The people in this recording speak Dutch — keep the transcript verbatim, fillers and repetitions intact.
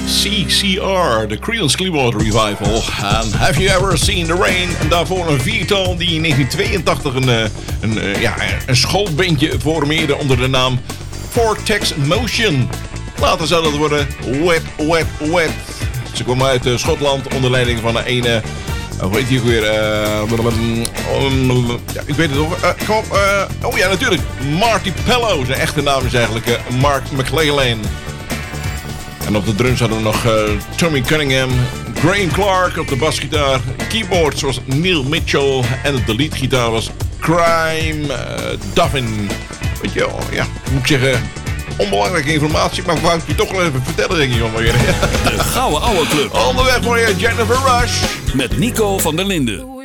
C C R, de Creedence Clearwater Revival. En Have You Ever Seen the Rain? En daarvoor een viertal die in negentien tweeëntachtig een, een, ja, een schoolbandje formeerde onder de naam Vortex Motion. Later zou dat worden Wet, Wet, Wet. Ze komen uit uh, Schotland onder leiding van een ene... Hoe heet die ook weer? Uh, um, ja, ik weet het nog. Uh, kom op. Uh, oh ja, natuurlijk. Marty Pello. Zijn echte naam is eigenlijk uh, Mark McLean. En op de drums hadden we nog uh, Tommy Cunningham, Graham Clark op de basgitaar, keyboards was Neil Mitchell en de leadgitaar was Crime uh, Duffin. Weet je wel, ja, moet ik zeggen, onbelangrijke informatie, maar wou ik je toch wel even vertellen, denk ik, jongen. De Gouden Ouwe Club. Onderweg voor je Jennifer Rush. Met Nico van der Linden.